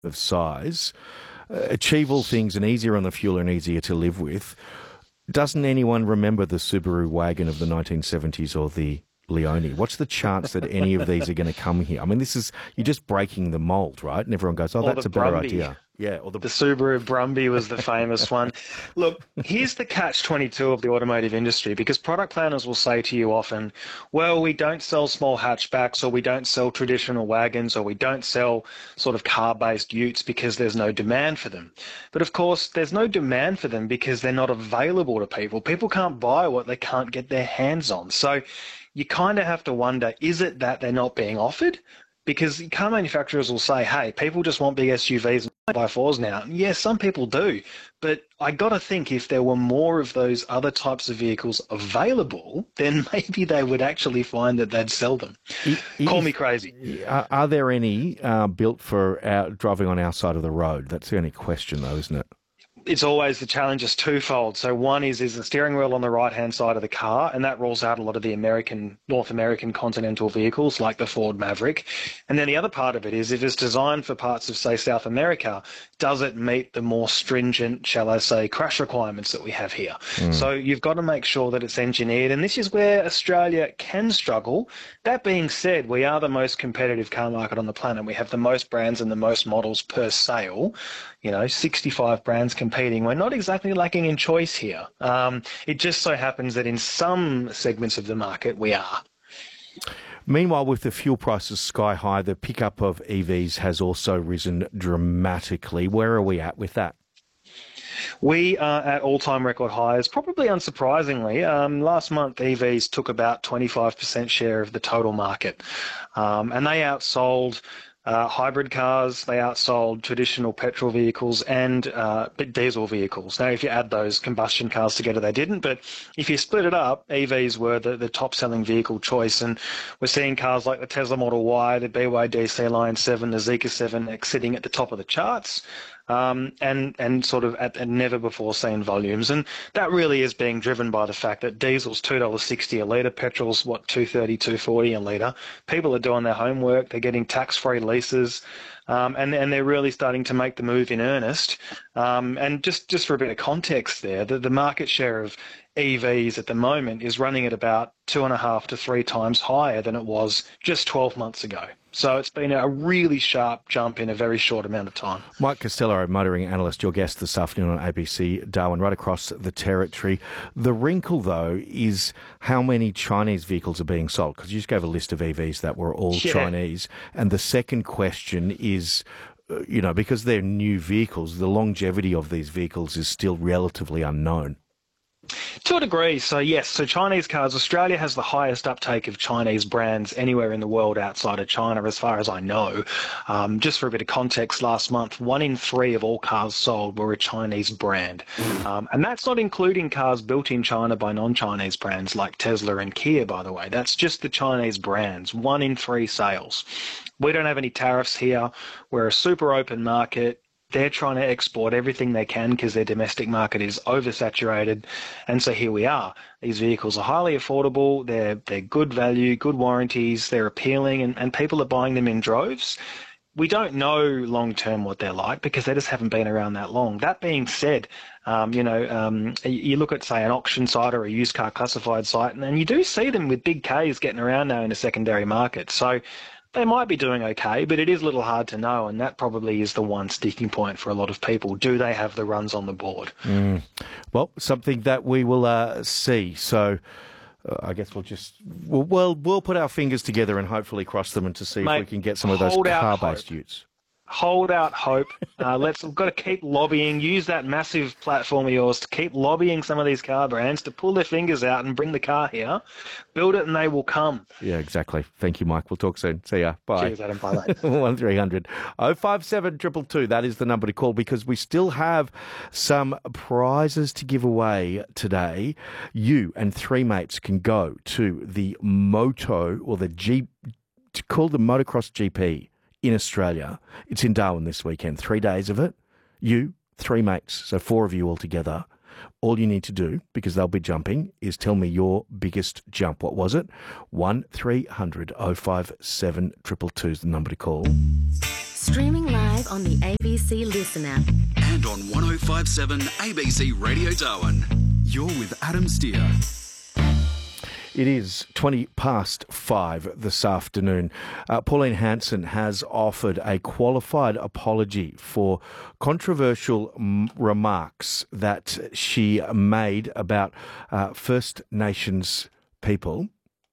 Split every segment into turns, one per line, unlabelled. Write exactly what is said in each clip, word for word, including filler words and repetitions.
of size, uh, achieve all things and easier on the fuel and easier to live with. Doesn't anyone remember the Subaru wagon of the nineteen seventies or the Leone? What's the chance that any of these are going to come here? I mean, this is, you're just breaking the mold, right? And everyone goes, oh,
Or
that's
the
a better
Brumby.
idea. Yeah, or the,
The Subaru Brumby was the famous one. Look, here's the catch twenty-two of the automotive industry, because product planners will say to you often, well, we don't sell small hatchbacks, or we don't sell traditional wagons, or we don't sell sort of car-based utes because there's no demand for them. But of course, there's no demand for them because they're not available to people. People can't buy what they can't get their hands on. So you kind of have to wonder, is it that they're not being offered? Because car manufacturers will say, hey, people just want big S U Vs and by fours now. And yes, some people do. But I got to think, if there were more of those other types of vehicles available, then maybe they would actually find that they'd sell them.
Is,
Call me crazy.
Are, are there any uh, built for our, driving on our side of the road? That's the only question, though, isn't it?
It's always, the challenge is twofold. So one is, is the steering wheel on the right-hand side of the car, and that rules out a lot of the American, North American continental vehicles like the Ford Maverick. And then the other part of it is, if it's designed for parts of, say, South America, does it meet the more stringent, shall I say, crash requirements that we have here? Mm. So you've got to make sure that it's engineered, and this is where Australia can struggle. That being said, we are the most competitive car market on the planet. We have the most brands and the most models per sale. You know, sixty-five brands competing. We're not exactly lacking in choice here. Um, it just so happens that in some segments of the market, we are.
Meanwhile, with the fuel prices sky high, the pickup of E Vs has also risen dramatically. Where are we at with that?
We are at all-time record highs, probably unsurprisingly. Um, last month, E Vs took about twenty-five percent share of the total market, um, and they outsold Uh, hybrid cars. They outsold traditional petrol vehicles and uh, diesel vehicles. Now, if you add those combustion cars together, they didn't. But if you split it up, E Vs were the, the top-selling vehicle choice. And we're seeing cars like the Tesla Model Y, the B Y D Sea Lion seven, the Zeekr seven sitting at the top of the charts. Um, and, and sort of at, at never-before-seen volumes. And that really is being driven by the fact that diesel's two dollars sixty a litre, petrol's, what, two thirty, two forty a litre. People are doing their homework, they're getting tax-free leases, um, and, and they're really starting to make the move in earnest. Um, and just, just for a bit of context there, the, the market share of E Vs at the moment is running at about two and a half to three times higher than it was just twelve months ago. So it's been a really sharp jump in a very short amount of time.
Mike Costello, motoring analyst, your guest this afternoon on A B C Darwin, right across the territory. The wrinkle, though, is how many Chinese vehicles are being sold, because you just gave a list of E Vs that were all yeah. Chinese. And the second question is, you know, because they're new vehicles, the longevity of these vehicles is still relatively unknown.
To a degree, so yes. So Chinese cars, Australia has the highest uptake of Chinese brands anywhere in the world outside of China, as far as I know. Um, just for a bit of context, last month, one in three of all cars sold were a Chinese brand. Um, and that's not including cars built in China by non-Chinese brands like Tesla and Kia, by the way. That's just the Chinese brands, one in three sales. We don't have any tariffs here. We're a super open market. They're trying to export everything they can because their domestic market is oversaturated. And so here we are. These vehicles are highly affordable. They're, they're good value, good warranties. They're appealing, and, and people are buying them in droves. We don't know long-term what they're like because they just haven't been around that long. That being said, um, you know, um, you look at, say, an auction site or a used car classified site, and, and you do see them with big Ks getting around now in the secondary market. So they might be doing okay, but it is a little hard to know, and that probably is the one sticking point for a lot of people. Do they have the runs on the board?
Mm. Well, something that we will uh, see. So uh, I guess we'll just we'll, we'll we'll put our fingers together and hopefully cross them and to see Mate, if we can get some of those car-based utes.
Hold out hope. Uh, let's, we've got to keep lobbying. Use that massive platform of yours to keep lobbying some of these car brands to pull their fingers out and bring the car here. Build it and they will come.
Yeah, exactly. Thank you, Mike. We'll talk soon. See ya. Bye.
Cheers, Adam. Bye.
one three hundred oh five seven two two two. That is the number to call because we still have some prizes to give away today. You and three mates can go to the Moto or the G, called the Motocross G P in Australia. It's in Darwin this weekend. Three days of it. You, three mates, so four of you all together. All you need to do, because they'll be jumping, is tell me your biggest jump. What was it? one three hundred oh five seven two two two is the number to call.
Streaming live on the A B C Listen app.
And on one oh five point seven A B C Radio Darwin. You're with Adam Steer.
It is twenty past five this afternoon. Uh, Pauline Hanson has offered a qualified apology for controversial m- remarks that she made about uh, First Nations people.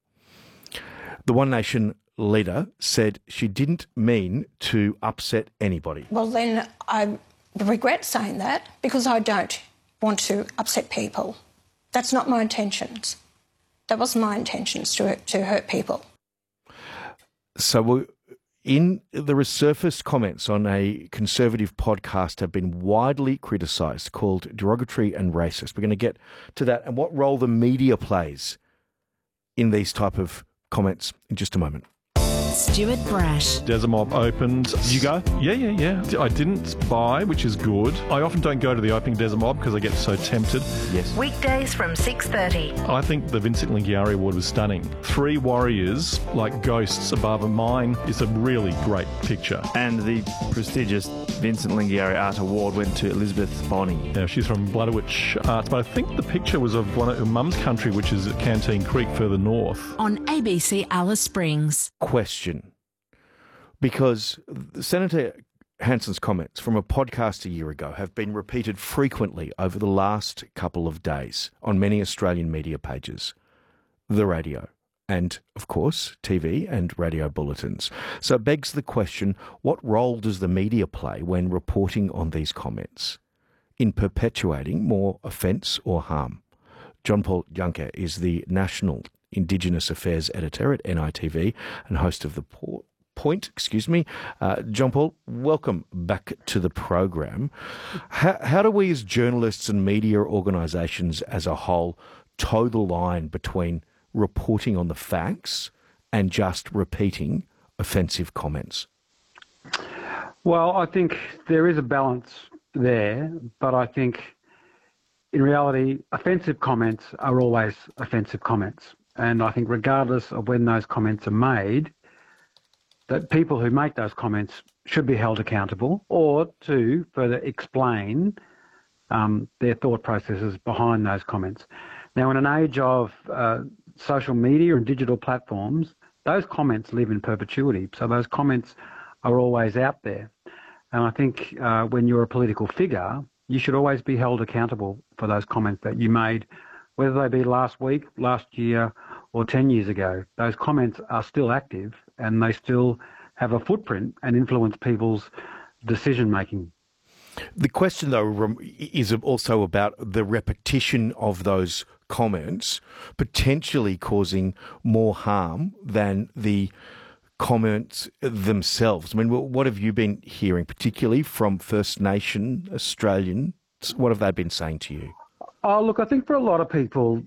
The One Nation leader said she didn't mean to upset anybody.
Well, then I regret saying that because I don't want to upset people. That's not my intentions. That wasn't my intentions to to hurt people.
So we in the resurfaced comments on a Conservative podcast have been widely criticised, called derogatory and racist. We're going to get to that and what role the media plays in these type of comments in just a moment.
Stuart Brash.
Desamob opened.
Did you go?
Yeah, yeah, yeah. I didn't buy, which is good. I often don't go to the opening Desamob because I get so tempted.
Yes.
Weekdays from six thirty.
I think the Vincent Lingiari Award was stunning. Three warriors like ghosts above a mine is a really great picture.
And the prestigious Vincent Lingiari Art Award went to Elizabeth Bonney.
Yeah, she's from Bladderwich Arts, but I think the picture was of one of her mum's country, which is at Canteen Creek further north.
On A B C Alice Springs.
Question. Because Senator Hanson's comments from a podcast a year ago have been repeated frequently over the last couple of days on many Australian media pages, the radio, and, of course, T V and radio bulletins. So it begs the question, what role does the media play when reporting on these comments in perpetuating more offence or harm? John Paul Juncker is the National Indigenous Affairs Editor at N I T V and host of The Port. Point, excuse me. Uh, John Paul, welcome back to the program. How, how do we as journalists and media organisations as a whole toe the line between reporting on the facts and just repeating offensive comments?
Well, I think there is a balance there, but I think in reality, offensive comments are always offensive comments. And I think regardless of when those comments are made, that people who make those comments should be held accountable or to further explain um, their thought processes behind those comments. Now, in an age of uh, social media and digital platforms, those comments live in perpetuity. So those comments are always out there. And I think uh, when you're a political figure, you should always be held accountable for those comments that you made, whether they be last week, last year, or ten years ago. Those comments are still active and they still have a footprint and influence people's decision-making.
The question, though, is also about the repetition of those comments potentially causing more harm than the comments themselves. I mean, what have you been hearing, particularly from First Nation Australians? What have they been saying to you?
Oh, look, I think for a lot of people,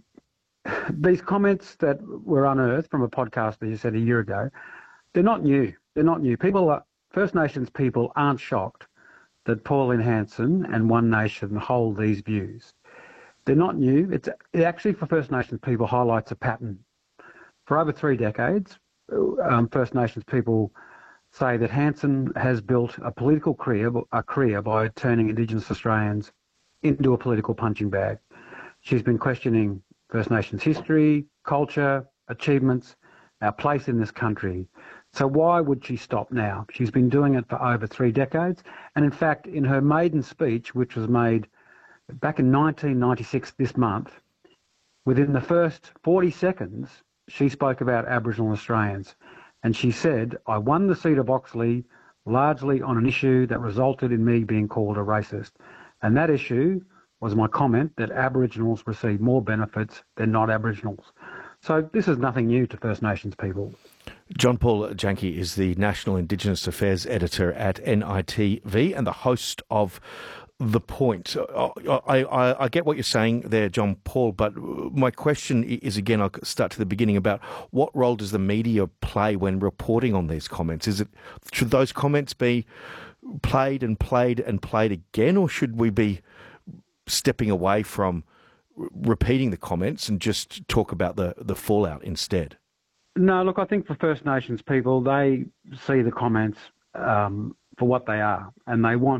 these comments that were unearthed from a podcast that you said a year ago, they're not new. They're not new. People, are, First Nations people aren't shocked that Pauline Hanson and One Nation hold these views. They're not new. It's, it actually, for First Nations people, highlights a pattern. For over three decades, um, First Nations people say that Hanson has built a political career, a career by turning Indigenous Australians into a political punching bag. She's been questioning First Nations history, culture, achievements, our place in this country. So why would she stop now? She's been doing it for over three decades. And in fact, in her maiden speech, which was made back in nineteen ninety-six this month, within the first forty seconds, she spoke about Aboriginal Australians. And she said, I won the seat of Oxley largely on an issue that resulted in me being called a racist. And that issue was my comment that Aboriginals receive more benefits than not Aboriginals. So this is nothing new to First Nations people.
John Paul Juncker is the National Indigenous Affairs Editor at N I T V and the host of The Point. I, I, I get what you're saying there, John Paul, but my question is, again, I'll start to the beginning about what role does the media play when reporting on these comments? Is it, should those comments be played and played and played again, or should we be stepping away from repeating the comments and just talk about the, the fallout instead?
No, look, I think for First Nations people, they see the comments um, for what they are, and they want